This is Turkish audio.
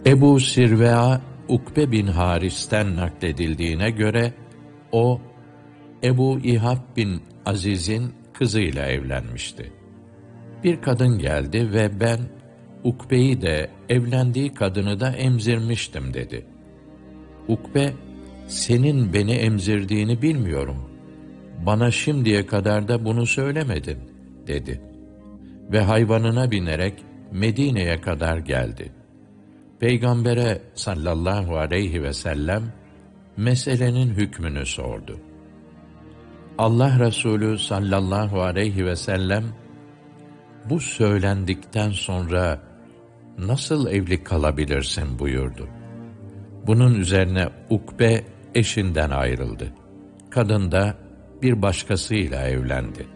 Ebu Sirve'a Ukbe bin Haris'ten nakledildiğine göre, o, Ebu İhab bin Aziz'in kızıyla evlenmişti. Bir kadın geldi ve ben, Ukbe'yi de, evlendiği kadını da emzirmiştim dedi. Ukbe, senin beni emzirdiğini bilmiyorum. Bana şimdiye kadar da bunu söylemedin, dedi. Ve hayvanına binerek Medine'ye kadar geldi. Peygamber'e sallallahu aleyhi ve sellem meselenin hükmünü sordu. Allah Resulü sallallahu aleyhi ve sellem, bu söylendikten sonra nasıl evli kalabilirsin buyurdu. Bunun üzerine Ukbe eşinden ayrıldı. Kadın da bir başkasıyla evlendi.